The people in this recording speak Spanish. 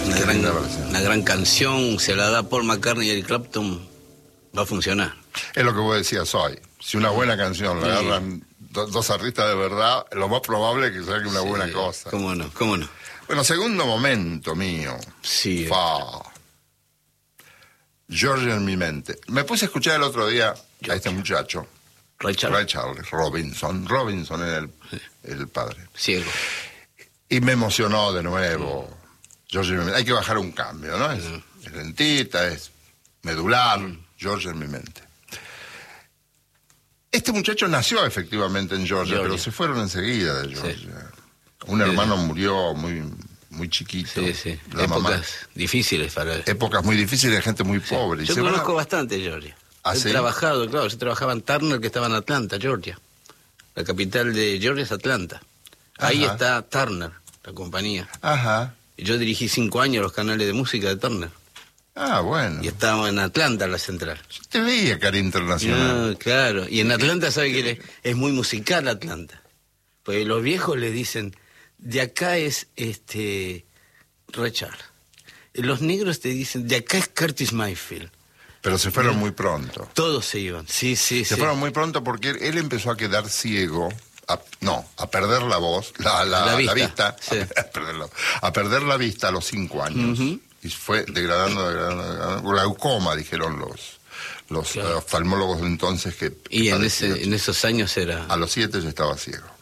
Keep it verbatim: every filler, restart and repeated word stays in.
una, gran, una gran canción, se la da Paul McCartney y Eric Clapton, va a funcionar. Es lo que vos decías hoy. Si una buena canción la sí. agarran do, dos artistas de verdad, lo más probable es que salga una sí, buena cosa. ¿Cómo no? ¿Cómo no? Bueno, segundo momento mío. Sí. Fa. Georgia en mi mente. Me puse a escuchar el otro día Georgia. a este muchacho. Ray Charles. Ray Charles, Robinson. Robinson era el, sí. el padre. Ciego. Y me emocionó de nuevo. Mm. Georgia en mi mente. Hay que bajar un cambio, ¿no? Es, mm. es lentita, es medular. Mm. Georgia en mi mente. Este muchacho nació efectivamente en Georgia, Georgia. pero se fueron enseguida de Georgia. Sí. Un hermano sí. murió muy, muy chiquito. Sí, sí. La épocas mamá. difíciles para él. Épocas muy difíciles de gente muy sí. pobre. Yo conozco va... bastante Georgia. ¿Ah, he sí? trabajado, claro, yo trabajaba en Turner, que estaba en Atlanta, Georgia. La capital de Georgia es Atlanta. Ahí Ajá. está Turner, la compañía. Ajá. Y yo dirigí cinco años los canales de música de Turner. Ah, bueno. Y estábamos en Atlanta, la central. Yo te veía, cara internacional. No, claro. Y en Atlanta, ¿sabe que es muy musical Atlanta? Porque los viejos le dicen, de acá es este Ray Charles. Los negros te dicen, de acá es Curtis Mayfield. Pero se fueron muy pronto. Todos se iban, sí, sí, Se sí. fueron muy pronto porque él, él empezó a quedar ciego, a, no, a perder la voz, la, la, la vista, la vista sí. a, a, perderla, a perder la vista a los cinco años. Uh-huh. Y fue degradando, degradando, degradando. Glaucoma, dijeron los, los claro. uh, oftalmólogos de entonces que... Y en, ese, en esos años era... A los siete ya estaba ciego.